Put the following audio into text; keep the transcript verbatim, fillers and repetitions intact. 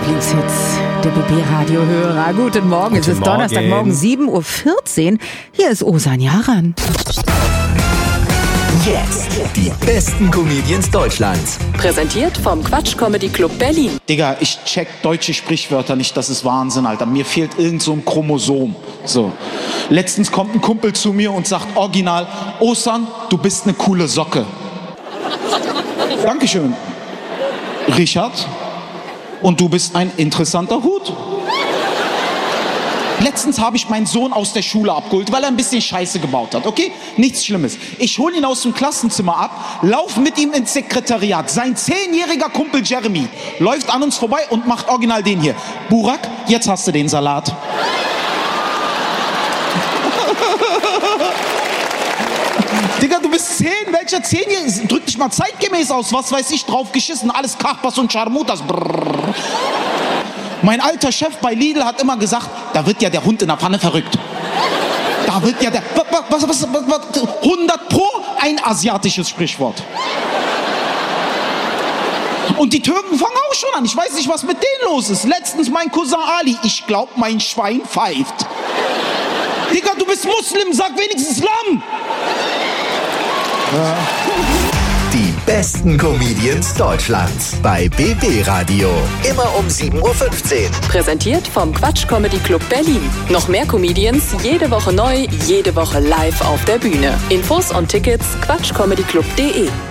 Lieblingshits der B B-Radio-Hörer. Guten Morgen, es ist Morgen. Donnerstagmorgen, sieben Uhr vierzehn. Hier ist Osan Yaran. Jetzt die besten Comedians Deutschlands. Präsentiert vom Quatsch Comedy Club Berlin. Digga, ich check deutsche Sprichwörter nicht, das ist Wahnsinn, Alter. Mir fehlt irgend so ein Chromosom. So. Letztens kommt ein Kumpel zu mir und sagt original, Osan, du bist eine coole Socke. Dankeschön. Richard, und du bist ein interessanter Hut. Letztens habe ich meinen Sohn aus der Schule abgeholt, weil er ein bisschen Scheiße gebaut hat, okay? Nichts Schlimmes. Ich hole ihn aus dem Klassenzimmer ab, lauf mit ihm ins Sekretariat. Sein zehnjähriger Kumpel Jeremy läuft an uns vorbei und macht original den hier. Burak, jetzt hast du den Salat. Digga, du bist zehn, welcher Zehnjährige? Drück dich mal zeitgemäß aus, was weiß ich, drauf geschissen, alles Kachbas und Scharmutas. Brrr. Mein alter Chef bei Lidl hat immer gesagt, da wird ja der Hund in der Pfanne verrückt. Da wird ja der... Was, was, was, was, hundert pro ein asiatisches Sprichwort. Und die Türken fangen auch schon an. Ich weiß nicht, was mit denen los ist. Letztens mein Cousin Ali, ich glaub, mein Schwein pfeift. Digga, du bist Muslim, sag wenigstens Lamm. Ja. Die besten Comedians Deutschlands bei B B-Radio. Immer um sieben Uhr fünfzehn. Präsentiert vom Quatsch Comedy Club Berlin. Noch mehr Comedians, jede Woche neu, jede Woche live auf der Bühne. Infos und Tickets quatsch comedy club punkt de.